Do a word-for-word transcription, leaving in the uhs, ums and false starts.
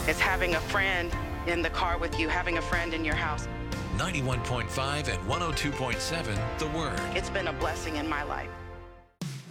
It's having a friend in the car with you, having a friend in your house. ninety-one point five and one oh two point seven, The Word. It's been a blessing in my life.